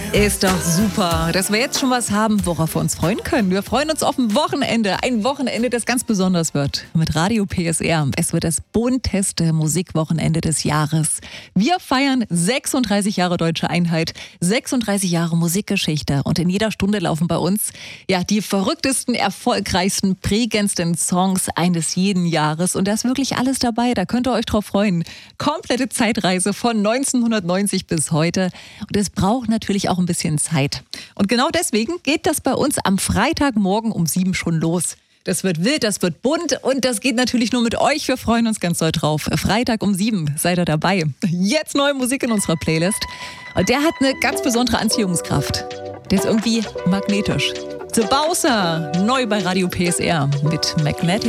Ist doch super, dass wir jetzt schon was haben, worauf wir uns freuen können. Wir freuen uns auf ein Wochenende. Ein Wochenende, das ganz besonders wird. Mit Radio PSR. Es wird das bunteste Musikwochenende des Jahres. Wir feiern 36 Jahre Deutsche Einheit, 36 Jahre Musikgeschichte. Und in jeder Stunde laufen bei uns die verrücktesten, erfolgreichsten, prägendsten Songs eines jeden Jahres. Und da ist wirklich alles dabei. Da könnt ihr euch drauf freuen. Komplette Zeitreise von 1990 bis heute. Und es braucht natürlich auch ein bisschen Zeit. Und genau deswegen geht das bei uns am Freitagmorgen um 7 schon los. Das wird wild, das wird bunt und das geht natürlich nur mit euch. Wir freuen uns ganz doll drauf. Freitag um 7 seid ihr dabei. Jetzt neue Musik in unserer Playlist. Und der hat eine ganz besondere Anziehungskraft. Der ist irgendwie magnetisch. The Bowser, neu bei Radio PSR mit Magnetic.